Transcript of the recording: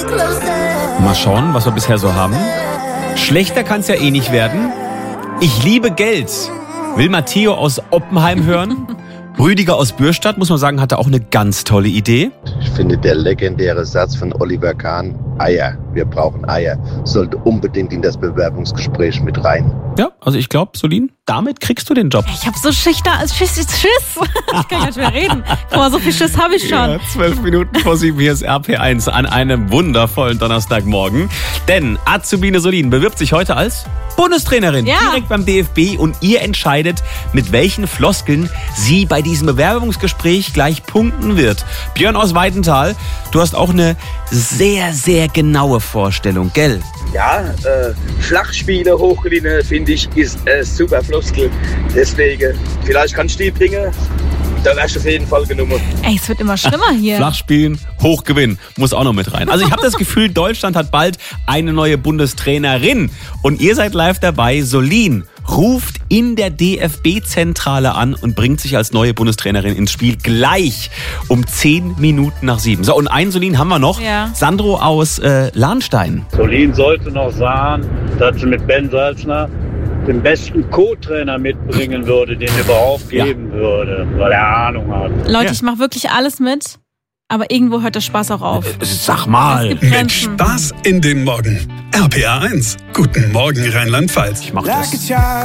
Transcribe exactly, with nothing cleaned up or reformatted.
Mal schauen, was wir bisher so haben. Schlechter kann es ja eh nicht werden. Ich liebe Geld. Will Matteo aus Oppenheim hören. Rüdiger aus Bürstadt, muss man sagen, hatte auch eine ganz tolle Idee. Ich finde, der legendäre Satz von Oliver Kahn, Eier, wir brauchen Eier, sollte unbedingt in das Bewerbungsgespräch mit rein. Ja, also ich glaube, Solin, damit kriegst du den Job. Ich habe so Schicht da als Schiss, Schiss. Ich kann nicht mehr reden. Boah, so viel Schiss habe ich schon. Ja, zwölf Minuten vor sieben, hier ist R P eins an einem wundervollen Donnerstagmorgen. Denn Azubine Solin bewirbt sich heute als Bundestrainerin, ja. direkt beim D F B, und ihr entscheidet, mit welchen Floskeln sie bei diesem Bewerbungsgespräch gleich punkten wird. Björn aus Weidenthal, du hast auch eine sehr, sehr genaue Vorstellung, gell? Ja, äh, Flachspiele hochgewinnen, finde ich, ist äh, super Floskel. Deswegen, vielleicht kannst du die bringen. Da wärst du auf jeden Fall genommen. Ey, es wird immer schlimmer hier. Flachspielen, hochgewinnen, muss auch noch mit rein. Also ich habe das Gefühl, Deutschland hat bald eine neue Bundestrainerin. Und ihr seid live dabei. Solin ruft in der D F B-Zentrale an und bringt sich als neue Bundestrainerin ins Spiel gleich um zehn Minuten nach sieben. So, und einen Solin haben wir noch. Ja. Sandro aus äh, Lahnstein. Solin sollte noch sagen, dass sie mit Ben Salzner den besten Co-Trainer mitbringen würde, den es überhaupt geben ja. würde, weil er Ahnung hat. Leute, Ja. ich mache wirklich alles mit, aber irgendwo hört der Spaß auch auf. Sag mal. Es gibt Mit Grenzen. Spaß in den Morgen. R P R eins. Guten Morgen, Rheinland-Pfalz. Ich mach das.